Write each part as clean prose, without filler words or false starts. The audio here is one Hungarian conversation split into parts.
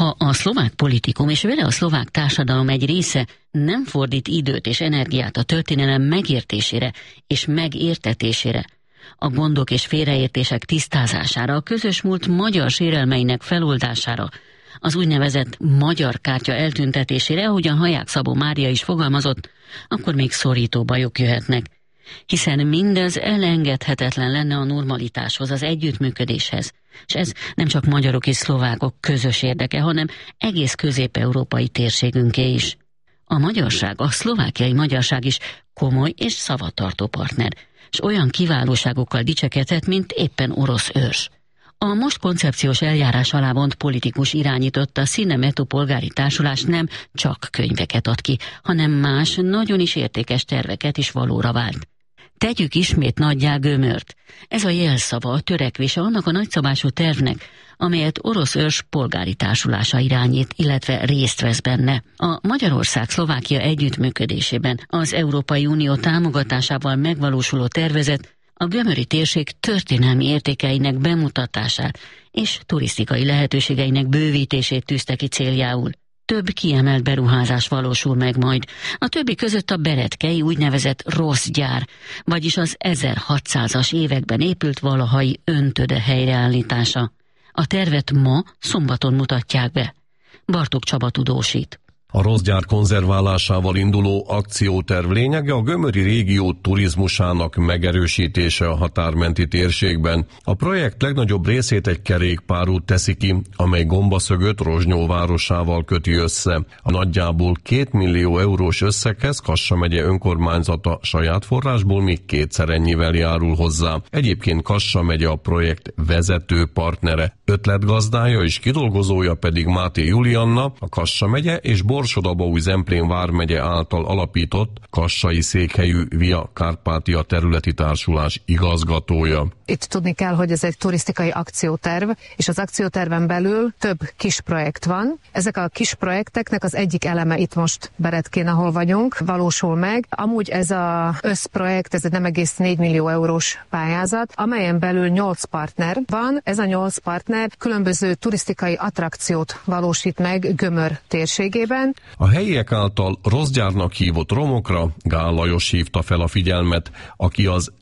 Ha a szlovák politikum és vele a szlovák társadalom egy része nem fordít időt és energiát a történelem megértésére és megértetésére, a gondok és félreértések tisztázására, a közös múlt magyar sérelmeinek feloldására, az úgynevezett magyar kártya eltüntetésére, ahogyan Haják Szabó Mária is fogalmazott, akkor még szorító bajok jöhetnek. Hiszen mindez elengedhetetlen lenne a normalitáshoz, az együttműködéshez. És ez nem csak magyarok és szlovákok közös érdeke, hanem egész közép-európai térségünké is. A magyarság, a szlovákiai magyarság is komoly és szavatartó partner, és olyan kiválóságokkal dicsekedhet, mint éppen orosz őrs. A most koncepciós eljárás alá vont politikus irányította a Színemetú polgári társulás nem csak könyveket ad ki, hanem más, nagyon is értékes terveket is valóra vált. Tegyük ismét nagyjá gömört. Ez a jelszava, a törekvése annak a nagyszabású tervnek, amelyet orosz őrs polgári társulása irányít, illetve részt vesz benne. A Magyarország-Szlovákia együttműködésében az Európai Unió támogatásával megvalósuló tervezet a gömöri térség történelmi értékeinek bemutatását és turisztikai lehetőségeinek bővítését tűzte ki céljául. Több kiemelt beruházás valósul meg majd. A többi között a beretkei úgynevezett rossz gyár, vagyis az 1600-as években épült valahai öntöde helyreállítása. A tervet ma, szombaton mutatják be. Bartók Csaba tudósít. A rossz gyár konzerválásával induló akcióterv lényege a gömöri régió turizmusának megerősítése a határmenti térségben. A projekt legnagyobb részét egy kerékpárút teszi ki, amely Gombaszögöt Rozsnyó városával köti össze. A nagyjából 2 millió eurós összeghez Kassa megye önkormányzata saját forrásból még kétszer ennyivel járul hozzá. Egyébként Kassa megye a projekt vezető partnere, ötletgazdája és kidolgozója pedig Máté Julianna, a Kassa megye és Borsod-Abaúj-Zemplén vármegye által alapított kassai székhelyű Via Carpatia területi társulás igazgatója. Itt tudni kell, hogy ez egy turisztikai akcióterv, és az akcióterven belül több kis projekt van. Ezek a kis projekteknek az egyik eleme itt most Beretkén, ahol vagyunk, valósul meg. Amúgy ez az összprojekt, ez egy nem egész 4 millió eurós pályázat, amelyen belül 8 partner van. Ez a 8 partner különböző turisztikai attrakciót valósít meg Gömör térségében. A helyiek által rossz gyárnak hívott romokra Gál Lajos hívta fel a figyelmet, aki az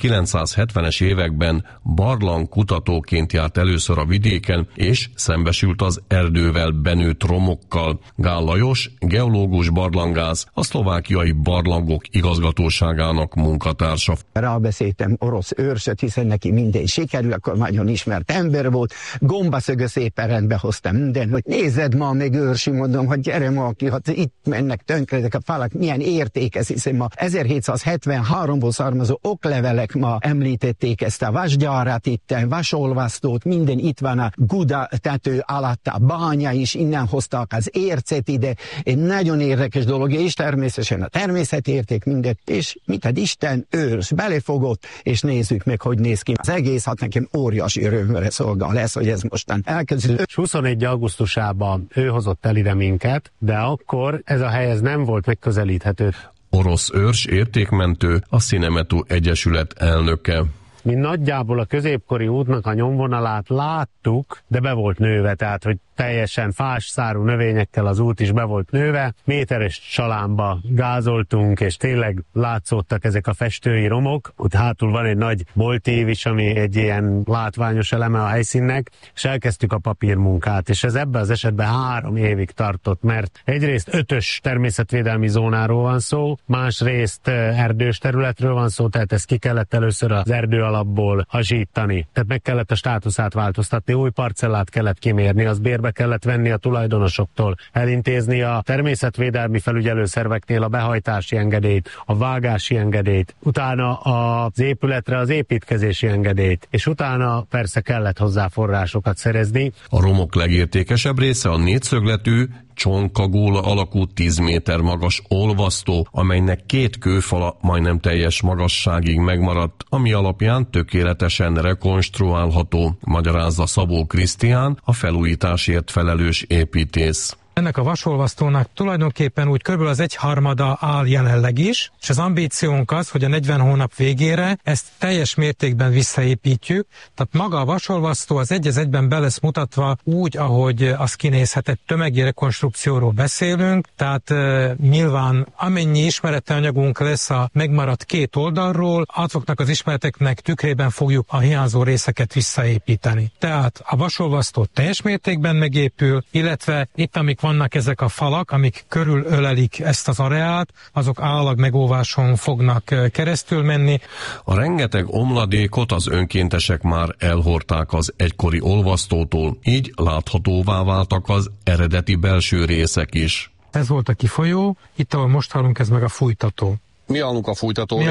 1970-es években barlangkutatóként járt először a vidéken, és szembesült az erdővel benőtt romokkal. Gál Lajos, geológus barlangász, a szlovákiai barlangok igazgatóságának munkatársa. Rábeszéltem orosz őrsöt, hiszen neki minden sikerül, akkor nagyon ismert ember volt. Gombaszögö szépen rendbe hoztam minden, hogy nézed ma még őrsi, mondom, hogy gyere ma, hát itt mennek tönkre ezek a falak, milyen érték ez, hiszen ma 1773-ból származó oklevelek ma említették ezt a vasgyárat itt, vasolvasztót, minden itt van a Guda tető alatt, a bánya is, innen hozták az ércet ide, egy nagyon érdekes dolog, és természetesen a természetérték mindet, és mit ad Isten őrs, belefogott, és nézzük meg, hogy néz ki. Az egész, hát nekem óriási örömre szolgál lesz, hogy ez mostan elkezdődött. 21. augusztusában ő hozott el ide minket, de akkor ez a hely ez nem volt megközelíthető. Orosz őrs értékmentő, a Színemetú Egyesület elnöke. Mi nagyjából a középkori útnak a nyomvonalát láttuk, de be volt nőve, tehát hogy teljesen fásszárú növényekkel az út is be volt nőve. Méteres salámba gázoltunk, és tényleg látszódtak ezek a festői romok. Ott hátul van egy nagy boltív is, ami egy ilyen látványos eleme a helyszínnek, és elkezdtük a papírmunkát, és ez ebben az esetben 3 évig tartott, mert egyrészt 5-ös természetvédelmi zónáról van szó, másrészt erdős területről van szó, tehát ezt ki kellett először az erdő alapból hasítani. Tehát meg kellett a státuszát változtatni, új parcellát kellett kimérni, az bérbe kellett venni a tulajdonosoktól, elintézni a természetvédelmi felügyelőszerveknél a behajtási engedélyt, a vágási engedélyt, utána az épületre az építkezési engedélyt, és utána persze kellett hozzá forrásokat szerezni. A romok legértékesebb része a négyszögletű, csonkagóla alakú 10 méter magas olvasztó, amelynek 2 kőfala majdnem teljes magasságig megmaradt, ami alapján tökéletesen rekonstruálható, magyarázza Szabó Krisztián, a felújításért felelős építész. Ennek a vasolvasztónak tulajdonképpen úgy kb. Az 1/3 áll jelenleg is, és az ambíciónk az, hogy a 40 hónap végére ezt teljes mértékben visszaépítjük, tehát maga a vasolvasztó az egy az egyben be lesz mutatva úgy, ahogy az kinézhet. Egy tömegi rekonstrukcióról beszélünk, tehát nyilván amennyi ismerete anyagunk lesz a megmaradt két oldalról, azoknak az ismereteknek tükrében fogjuk a hiányzó részeket visszaépíteni. Tehát a vasolvasztó teljes mértékben megépül, illetve itt amik vannak ezek a falak, amik körülölelik ezt az areát, azok állag megóváson fognak keresztül menni. A rengeteg omladékot az önkéntesek már elhordták az egykori olvasztótól, így láthatóvá váltak az eredeti belső részek is. Ez volt a kifolyó, itt ahol most hallunk, ez meg a fújtató. Mi állunk a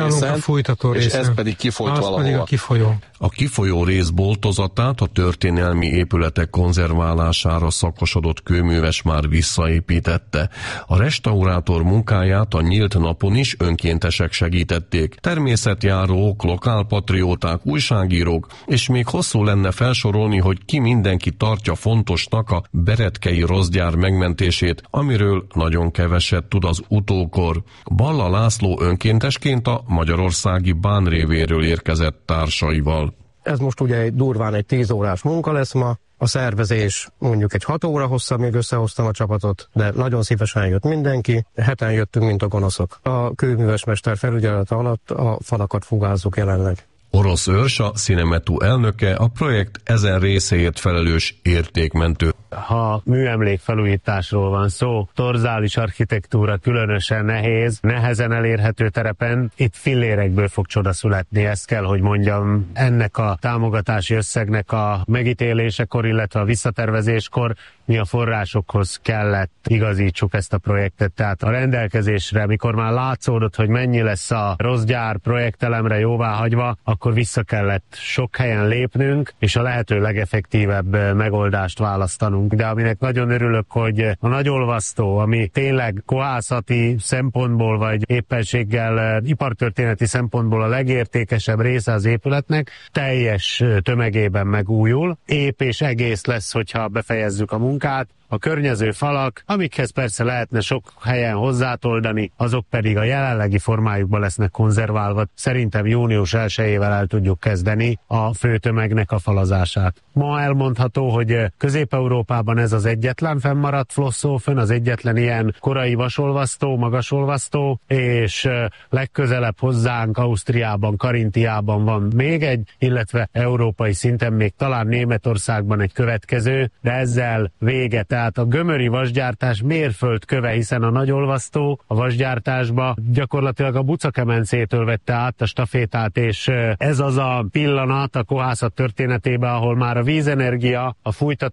fújtató részen, és ez pedig kifolyt valahova. Pedig a kifolyó. A kifolyó rész boltozatát a történelmi épületek konzerválására szakosodott kőműves már visszaépítette. A restaurátor munkáját a nyílt napon is önkéntesek segítették. Természetjárók, lokálpatrióták, újságírók, és még hosszú lenne felsorolni, hogy ki mindenki tartja fontosnak a beretkei rosszgyár megmentését, amiről nagyon keveset tud az utókor. Balla László önkéntesként a magyarországi bánrévéről érkezett társaival. Ez most ugye durván egy 10 órás munka lesz ma, a szervezés mondjuk egy 6 óra hossza, még összehoztam a csapatot, de nagyon szívesen jött mindenki, heten jöttünk, mint a gonoszok. A kőműves mester felügyelete alatt a falakat fugázzuk jelenleg. Orosz Őrs, a Cinemetu elnöke, a projekt ezen részéért felelős értékmentő. Ha műemlékfelújításról van szó, torzális architektúra különösen nehéz, nehezen elérhető terepen, itt fillérekből fog csoda születni, ezt kell, hogy mondjam. Ennek a támogatási összegnek a megítélésekor, illetve a visszatervezéskor mi a forrásokhoz kellett igazítsuk ezt a projektet. Tehát a rendelkezésre, mikor már látszódott, hogy mennyi lesz a rosszgyár projektelemre jóváhagyva, akkor vissza kellett sok helyen lépnünk, és a lehető legeffektívebb megoldást választanunk. De aminek nagyon örülök, hogy a nagyolvasztó, ami tényleg kohászati szempontból, vagy éppenséggel ipartörténeti szempontból a legértékesebb része az épületnek, teljes tömegében megújul. Ép és egész lesz, hogyha befejezzük a munkát. A környező falak, amikhez persze lehetne sok helyen hozzátoldani, azok pedig a jelenlegi formájukban lesznek konzerválva. Szerintem június 1-ével el tudjuk kezdeni a főtömegnek a falazását. Ma elmondható, hogy Közép-Európában ez az egyetlen fennmaradt Flosszófön, az egyetlen ilyen korai vasolvasztó, magasolvasztó, és legközelebb hozzánk Ausztriában, Karintiában van még egy, illetve európai szinten még talán Németországban egy következő, de ezzel véget. Tehát a gömöri vasgyártás mérföldköve, hiszen a nagyolvasztó a vasgyártásba gyakorlatilag a Bucakemencétől vette át a stafétát, és ez az a pillanat a kohászat történetében, ahol már a vízenergia a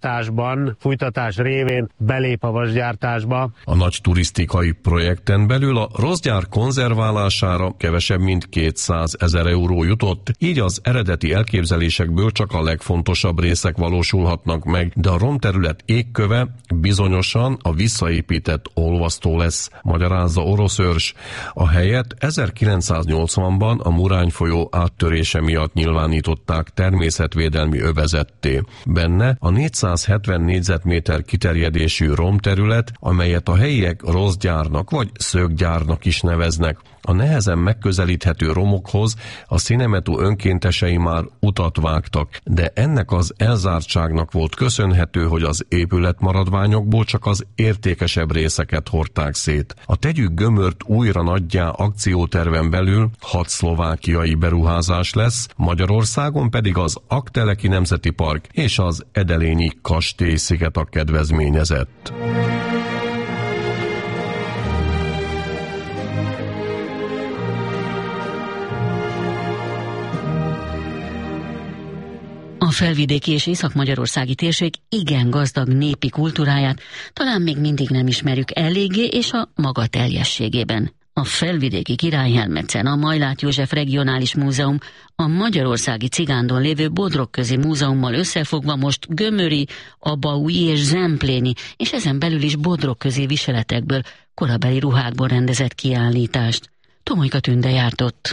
fújtatás révén belép a vasgyártásba. A nagy turisztikai projekten belül a rosszgyár konzerválására kevesebb mint 200 000 euró jutott, így az eredeti elképzelésekből csak a legfontosabb részek valósulhatnak meg, de a romterület égköve bizonyosan a visszaépített olvasztó lesz, magyarázza Orosz Őrs. A helyet 1980-ban a Murány folyó áttörése miatt nyilvánították természetvédelmi övezetté. Benne a 470 négyzetméter kiterjedésű romterület, amelyet a helyiek rosszgyárnak vagy szöggyárnak is neveznek. A nehezen megközelíthető romokhoz a Cinemetu önkéntesei már utat vágtak, de ennek az elzártságnak volt köszönhető, hogy az épület maradványokból csak az értékesebb részeket hordták szét. A Tegyük gömört újra nagyjá akcióterven belül 6 szlovákiai beruházás lesz, Magyarországon pedig az Aggteleki Nemzeti Park és az Edelényi Kastély sziget a kedvezményezett. A felvidéki és észak-magyarországi térség igen gazdag népi kultúráját talán még mindig nem ismerjük eléggé és a maga teljességében. A felvidéki Királyhelmetszen a Majlát József Regionális Múzeum a magyarországi Cigándon lévő Bodrogközi Múzeummal összefogva most gömöri, abaúji és zempléni, és ezen belül is bodrogközi viseletekből, korabeli ruhákból rendezett kiállítást. Tomolyka Tünde járt ott.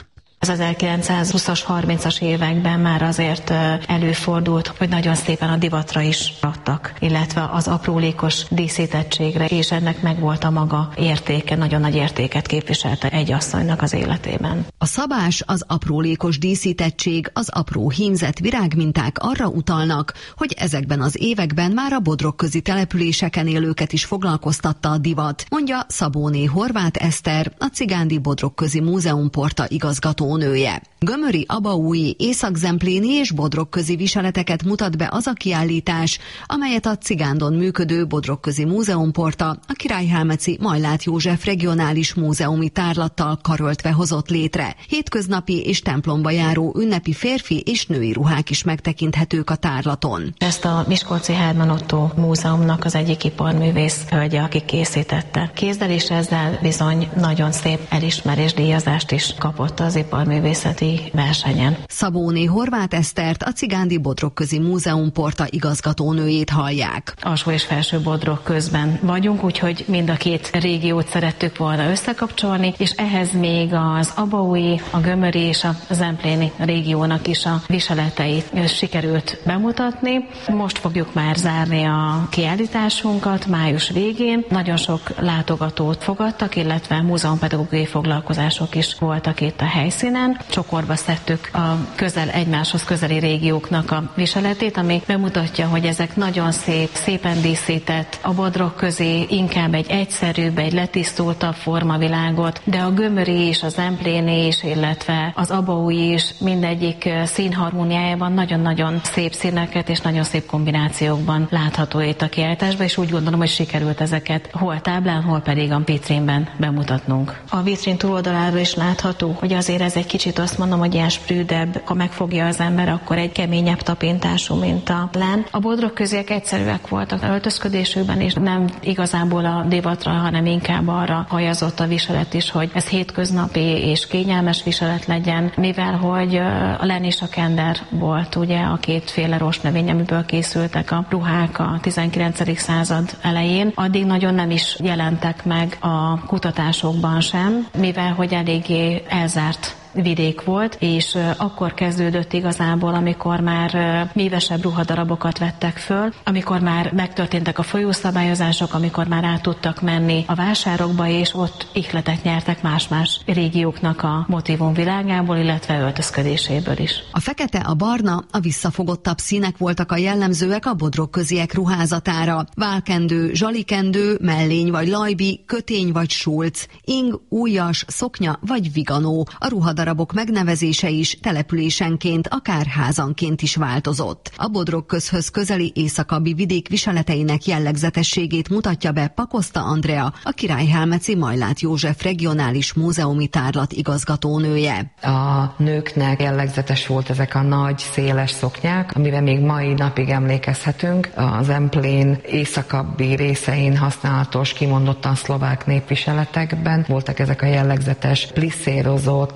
Az 1920-as, 30-as években már azért előfordult, hogy nagyon szépen a divatra is adtak, illetve az aprólékos díszítettségre, és ennek megvolt a maga értéke, nagyon nagy értéket képviselte egy asszonynak az életében. A szabás, az aprólékos díszítettség, az apró hímzett virágminták arra utalnak, hogy ezekben az években már a bodrogközi településeken élőket is foglalkoztatta a divat, mondja Szabóné Horváth Eszter, a Cigándi Bodrogközi Múzeum Porta igazgatónője. Gömöri, abaúji, észak-zempléni és bodrogközi viseleteket mutat be az a kiállítás, amelyet a Cigándon működő Bodrogközi Múzeum Porta a Királyhámeci Majlát József regionális múzeumi tárlattal karöltve hozott létre. Hétköznapi és templomba járó ünnepi férfi és női ruhák is megtekinthetők a tárlaton. Ezt a Miskolci Herman Otto Múzeumnak az egyik iparművész hölgye, aki készítette. Kézzel és ezzel bizony nagyon szép elismerésdíjazást is kapott az iparművészeti versenyen. Szabóné Horváth Esztert, a Cigándi Bodrogközi Múzeum Porta igazgatónőjét hallják. Alsó és felső Bodrogközben vagyunk, úgyhogy mind a két régiót szerettük volna összekapcsolni, és ehhez még az abaúji, a gömöri és a zempléni régiónak is a viseleteit sikerült bemutatni. Most fogjuk már zárni a kiállításunkat május végén. Nagyon sok látogatót fogadtak, illetve múzeumpedagógiai foglalkozások is voltak itt a helyszínen. Csokorba szedtük a egymáshoz közeli régióknak a viseletét, ami bemutatja, hogy ezek nagyon szépen díszített, a bodrogközi inkább egy egyszerűbb, egy letisztultabb formavilágot, de a gömöri is, a zempléni is, illetve az abaúji is mindegyik színharmóniájában nagyon-nagyon szép színeket és nagyon szép kombinációkban látható itt a kiállításban, és úgy gondolom, hogy sikerült ezeket hol táblán, hol pedig a vitrínben bemutatnunk. A vitrín túloldaláról is látható, hogy azért ez egy kicsit azt mondom, hogy ilyen sprűdebb, ha megfogja az ember, akkor egy keményebb tapintású, mint a len. A bodrogköziek egyszerűek voltak öltözködésükben, és nem igazából a divatra, hanem inkább arra hajazott a viselet is, hogy ez hétköznapi és kényelmes viselet legyen, mivel hogy a len és a kender volt ugye a kétféle rostnövény, amiből készültek a ruhák a 19. század elején. Addig nagyon nem is jelentek meg a kutatásokban sem, mivel hogy eléggé elzárt vidék volt, és akkor kezdődött igazából, amikor már mívesebb ruhadarabokat vettek föl, amikor már megtörténtek a folyószabályozások, amikor már át tudtak menni a vásárokba, és ott ihletet nyertek más-más régióknak a motívum világából, illetve öltözködéséből is. A fekete, a barna, a visszafogottabb színek voltak a jellemzőek a bodrogköziek ruházatára. Válkendő, zsalikendő, mellény vagy lajbi, kötény vagy sulc, ing, ujjas, szoknya vagy viganó. A ruhadarabok megnevezése is településenként, akár házanként is változott. A Bodrogközhöz közeli északabbi vidék viseleteinek jellegzetességét mutatja be Pakoszta Andrea, a Királyhámeci Majlát József regionális múzeumi tárlat igazgatónője. A nőknek jellegzetes volt ezek a nagy, széles szoknyák, amiben még mai napig emlékezhetünk. Az Zemplén északabbi részein használatos, kimondottan szlovák népviseletekben voltak ezek a jellegzetes plisszérozott,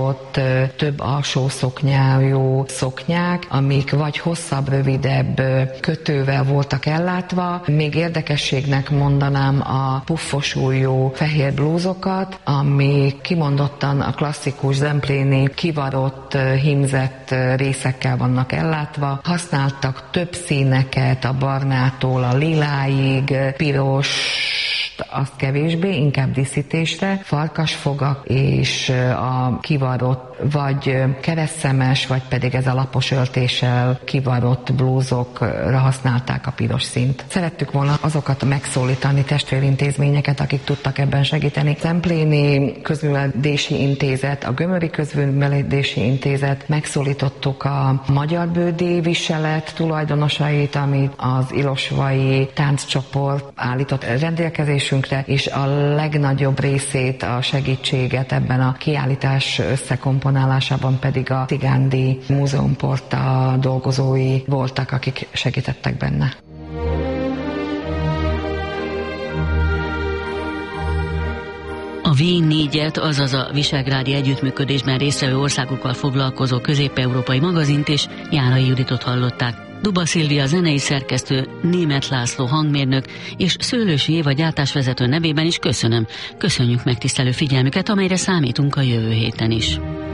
több alsó szoknyájú szoknyák, amik vagy hosszabb, rövidebb kötővel voltak ellátva. Még érdekességnek mondanám a puffos ujjú fehér blúzokat, ami kimondottan a klasszikus zempléni kivarott, hímzett részekkel vannak ellátva. Használtak több színeket, a barnától a liláig, piros, azt kevésbé, inkább díszítésre, farkasfogak és a kivarott vagy keresztszemes, vagy pedig ez a lapos öltéssel kivarott blúzokra használták a piros színt. Szerettük volna azokat megszólítani, testvérintézményeket, akik tudtak ebben segíteni. Zempléni Közművelődési Intézet, a Gömöri Közművelődési Intézet, megszólítottuk a Magyar Bődi viselet tulajdonosait, amit az ilosvai tánccsoport állított rendelkezésünkre, és a legnagyobb részét, a segítséget ebben a kiállítás összekomponálásában pedig a Cigándi Múzeum Porta dolgozói voltak, akik segítettek benne. A V4-et, azaz a Visegrádi Együttműködésben résztvevő országokkal foglalkozó közép-európai magazint és Járai Juditot hallották. Duba Szilvia zenei szerkesztő, Németh László hangmérnök és Szőlősi Éva gyártásvezető nevében is köszönjük megtisztelő figyelmüket, amelyre számítunk a jövő héten is.